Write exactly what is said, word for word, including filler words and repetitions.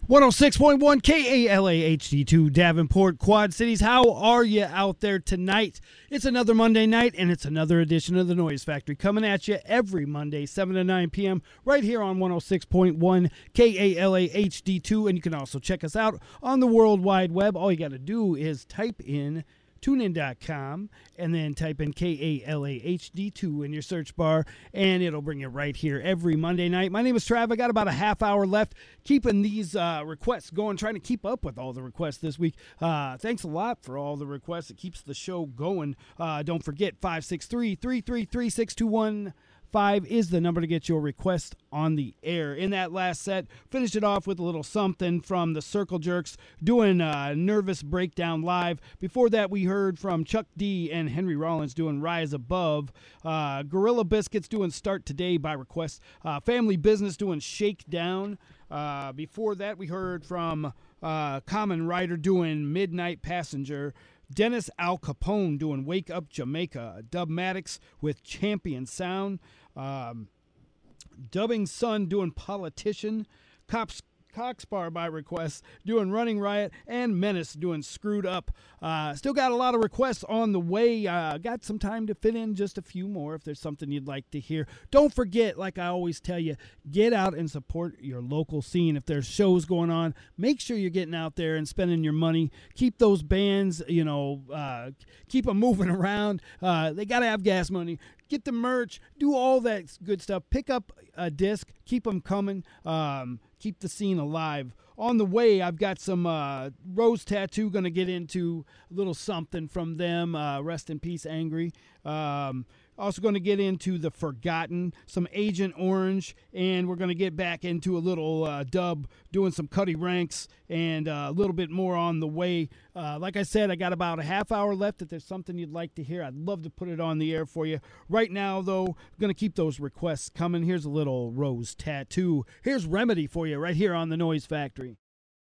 one oh six point one K A L A H D two Davenport, Quad Cities. How are you out there tonight? It's another Monday night, and it's another edition of the Noise Factory coming at you every Monday, seven to nine p.m. right here on one oh six point one K A L A H D two. And you can also check us out on the World Wide Web. All you got to do is type in tune in dot com and then type in K A L A H D two in your search bar, and it'll bring you right here every Monday night. My name is Trav. I got about a half hour left keeping these uh, requests going, trying to keep up with all the requests this week. Uh, thanks a lot for all the requests. It keeps the show going. Uh, don't forget, five six three, three three three, six two one five is the number to get your request on the air. In that last set, finished it off with a little something from the Circle Jerks doing uh, Nervous Breakdown live. Before that, we heard from Chuck D and Henry Rollins doing Rise Above. Uh, Gorilla Biscuits doing Start Today by request. Uh, Family Business doing Shakedown. Uh, before that, we heard from uh, Common Rider doing Midnight Passenger. Dennis Al Capone doing Wake Up Jamaica. Dubmatics with Champion Sound. Um, Dubbing Sun doing Politician. Cops Coxbar by request doing Running Riot, and Menace doing Screwed Up. Uh, still got a lot of requests on the way. Uh, got some time to fit in just a few more if there's something you'd like to hear. Don't forget, like I always tell you, get out and support your local scene. If there's shows going on, make sure you're getting out there and spending your money. Keep those bands, you know, uh, keep them moving around. Uh, they got to have gas money. Get the merch, do all that good stuff. Pick up a disc, keep them coming, um, keep the scene alive. On the way, I've got some uh, Rose Tattoo, going to get into a little something from them. Uh, rest in peace, Angry. Um, also going to get into The Forgotten, some Agent Orange, and we're going to get back into a little uh, dub, doing some Cuddy Ranks, and uh, a little bit more on the way. Uh, like I said, I got about a half hour left. If there's something you'd like to hear, I'd love to put it on the air for you. Right now, though, I'm going to keep those requests coming. Here's a little Rose Tattoo. Here's Remedy for you right here on the Noise Factory.